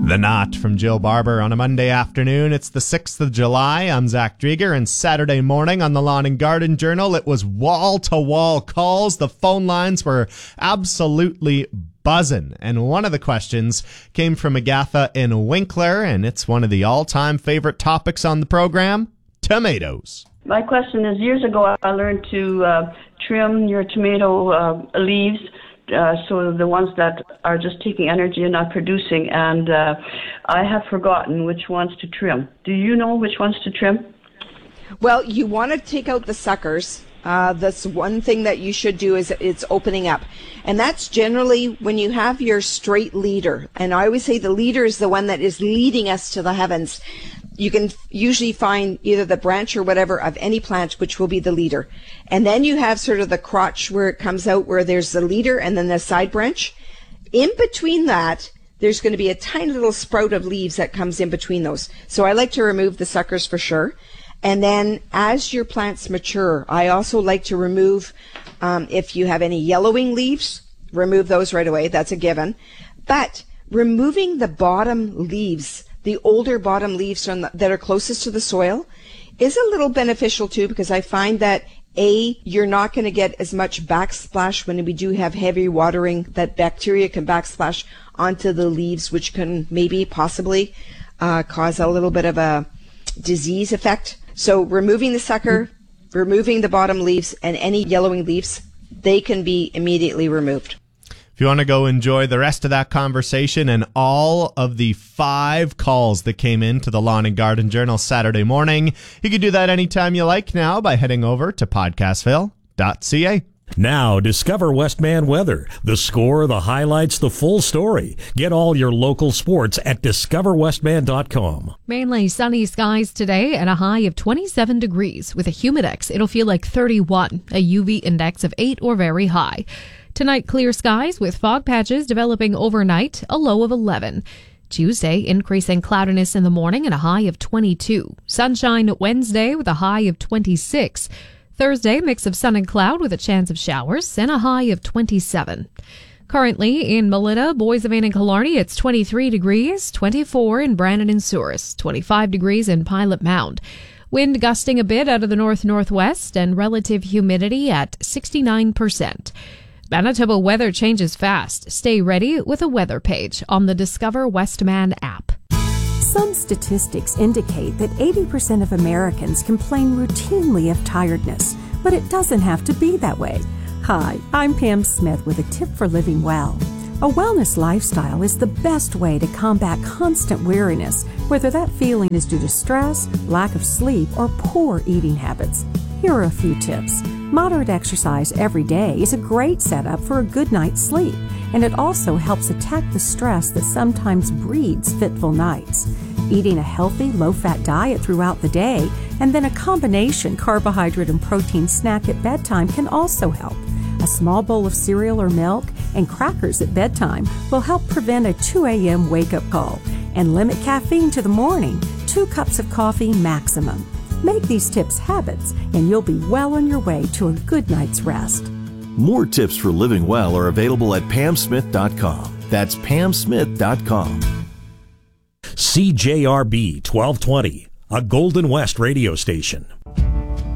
The Knot from Jill Barber on a Monday afternoon. It's the 6th of July. I'm Zach Drieger, and Saturday morning on the Lawn and Garden Journal, it was wall-to-wall calls. The phone lines were absolutely buzzing. And one of the questions came from Agatha in Winkler, and it's one of the all-time favorite topics on the program, tomatoes. My question is, years ago I learned to trim your tomato leaves, so the ones that are just taking energy and not producing, and I have forgotten which ones to trim. Do you know which ones to trim? Well, you want to take out the suckers. That's one thing that you should do, is it's opening up. And that's generally when you have your straight leader. And I always say the leader is the one that is leading us to the heavens. You can usually find either the branch or whatever of any plant, which will be the leader. And then you have sort of the crotch where it comes out, where there's the leader and then the side branch. In between that, there's going to be a tiny little sprout of leaves that comes in between those. So I like to remove the suckers for sure. And then as your plants mature, I also like to remove, if you have any yellowing leaves, remove those right away. That's a given. But removing the bottom leaves, the older bottom leaves that are closest to the soil, is a little beneficial too, because I find that you're not going to get as much backsplash when we do have heavy watering, that bacteria can backsplash onto the leaves, which can maybe possibly cause a little bit of a disease effect. So removing the sucker, removing the bottom leaves, and any yellowing leaves, they can be immediately removed. If you want to go enjoy the rest of that conversation and all of the 5 calls that came in to the Lawn and Garden Journal Saturday morning, you can do that anytime you like now by heading over to podcastville.ca. Now, discover Westman weather. The score, the highlights, the full story. Get all your local sports at discoverwestman.com. Mainly sunny skies today and a high of 27 degrees. With a humidex, it'll feel like 31, a UV index of 8 or very high. Tonight, clear skies with fog patches developing overnight, a low of 11. Tuesday, increasing cloudiness in the morning and a high of 22. Sunshine Wednesday with a high of 26. Thursday, mix of sun and cloud with a chance of showers and a high of 27. Currently in Melita, Boissevain and Killarney, it's 23 degrees, 24 in Brandon and Souris, 25 degrees in Pilot Mound. Wind gusting a bit out of the north-northwest and relative humidity at 69%. Manitoba weather changes fast. Stay ready with a weather page on the Discover Westman app. Some statistics indicate that 80% of Americans complain routinely of tiredness, but it doesn't have to be that way. Hi, I'm Pam Smith with a tip for living well. A wellness lifestyle is the best way to combat constant weariness, whether that feeling is due to stress, lack of sleep, or poor eating habits. Here are a few tips. Moderate exercise every day is a great setup for a good night's sleep, and it also helps attack the stress that sometimes breeds fitful nights. Eating a healthy, low-fat diet throughout the day, and then a combination carbohydrate and protein snack at bedtime can also help. A small bowl of cereal or milk and crackers at bedtime will help prevent a 2 a.m. wake-up call, and limit caffeine to the morning, 2 cups of coffee maximum. Make these tips habits, and you'll be well on your way to a good night's rest. More tips for living well are available at pamsmith.com. That's pamsmith.com. CJRB 1220, a Golden West radio station.